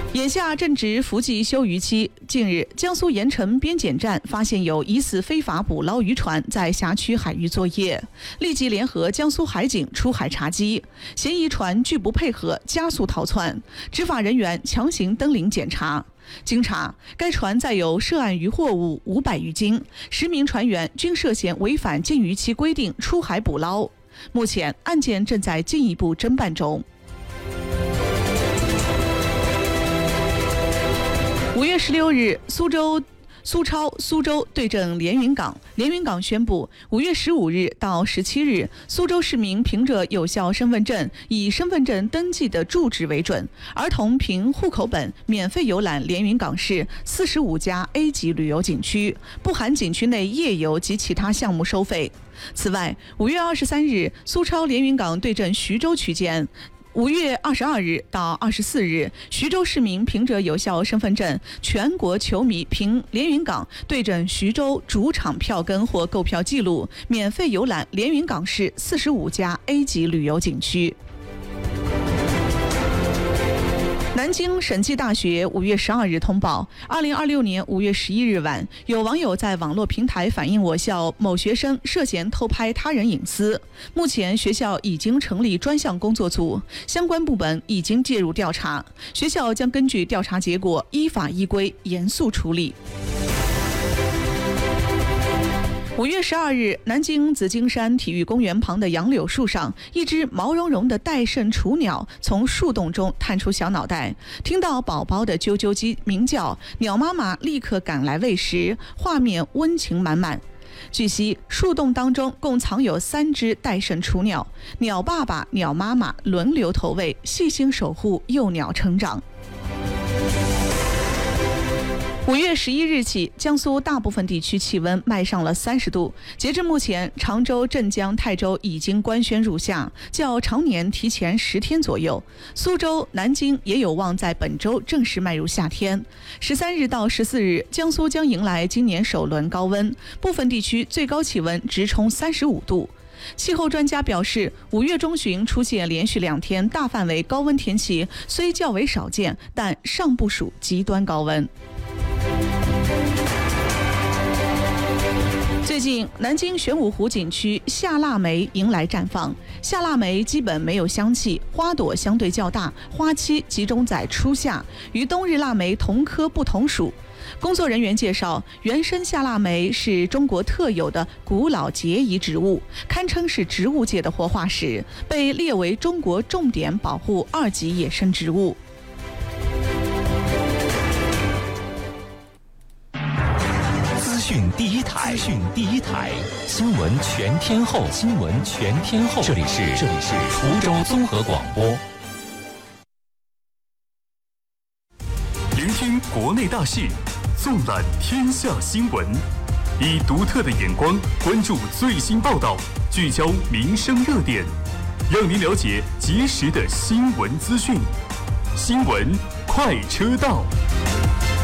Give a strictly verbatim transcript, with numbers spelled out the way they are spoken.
眼下正值伏季休渔期，近日，江苏盐城边检站发现有疑似非法捕捞渔船在辖区海域作业，立即联合江苏海警出海查缉，嫌疑船拒不配合，加速逃窜，执法人员强行登临检查。经查，该船载有涉案渔货物五百余斤，十名船员均涉嫌违反禁渔期规定出海捕捞。目前案件正在进一步侦办中。五月十六日，苏州苏超苏州对阵连云港，连云港宣布，五月十五日到十七日，苏州市民凭着有效身份证，以身份证登记的住址为准，儿童凭户口本免费游览连云港市四十五家 A 级旅游景区，不含景区内夜游及其他项目收费。此外，五月二十三日，苏超连云港对阵徐州区间。五月二十二日到二十四日，徐州市民凭着有效身份证，全国球迷凭连云港对阵徐州主场票根或购票记录，免费游览连云港市四十五家 A 级旅游景区。南京审计大学五月十二日通报，二零二六年五月十一日晚，有网友在网络平台反映我校某学生涉嫌偷拍他人隐私。目前学校已经成立专项工作组，相关部门已经介入调查，学校将根据调查结果依法依规严肃处理。五月十二日，南京紫金山体育公园旁的杨柳树上，一只毛茸茸的戴胜雏鸟从树洞中探出小脑袋，听到宝宝的啾啾鸡鸣叫，鸟妈妈立刻赶来喂食，画面温情满满。据悉，树洞当中共藏有三只戴胜雏鸟，鸟爸爸、鸟妈妈轮流投喂，细心守护幼鸟成长。五月十一日起，江苏大部分地区气温迈上了三十度。截至目前，常州、镇江、泰州已经官宣入夏，较常年提前十天左右。苏州、南京也有望在本周正式迈入夏天。十三日到十四日，江苏将迎来今年首轮高温，部分地区最高气温直冲三十五度。气候专家表示，五月中旬出现连续两天大范围高温天气，虽较为少见，但尚不属极端高温。最近，南京玄武湖景区夏腊梅迎来绽放。夏腊梅基本没有香气，花朵相对较大，花期集中在初夏，与冬日腊梅同科不同属。工作人员介绍，原生夏腊梅是中国特有的古老结遗植物，堪称是植物界的活化石，被列为中国重点保护二级野生植物。 资讯第一台，资讯第一台，新闻全天候，新闻全天候。这里是这里是滁州综合广播。 聆听国内大事，纵览天下新闻，以独特的眼光关注最新报道，聚焦民生热点，让您了解及时的新闻资讯。新闻快车道。